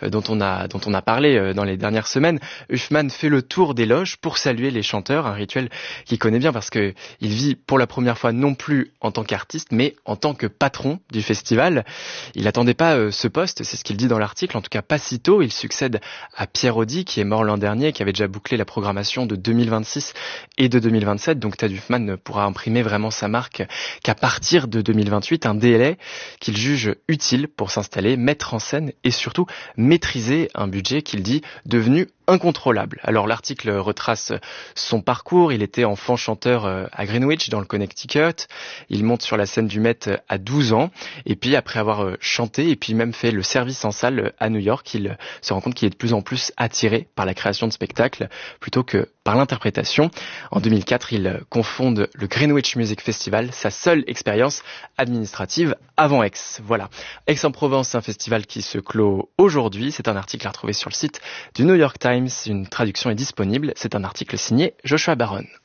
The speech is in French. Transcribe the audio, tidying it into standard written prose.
dont on a parlé dans les dernières semaines. Huffman fait le tour des loges pour saluer les chanteurs, un rituel qu'il connaît bien parce que il vit pour la première fois non plus en tant qu'artiste, mais en tant que patron du festival. Il attendait pas ce poste, c'est ce qu'il dit dans l'article, en tout cas pas si tôt. Il succède à Pierre Audi, qui est mort l'an dernier, qui avait déjà bouclé la programmation de 2026 et de 2027. Donc Tad Huffman ne pourra imprimer vraiment sa marque qu'à partir de 2028, un délai qu'il juge utile pour s'installer, mettre en scène et surtout maîtriser un budget qu'il dit devenu incontrôlable. Alors l'article retrace son parcours. Il était enfant chanteur à Greenwich dans le Connecticut. Il monte sur la scène du Met à 12 ans et puis après avoir chanté et puis même fait le service en salle à New York, il se rend compte qu'il est de plus en plus attiré par la création de spectacles plutôt que par l'interprétation. En 2004, il cofonde le Greenwich Music Festival, sa seule expérience administrative avant Aix. Voilà. Aix-en-Provence, un festival qui se clôt aujourd'hui. C'est un article à retrouver sur le site du New York Times. Une traduction est disponible. C'est un article signé Joshua Baron.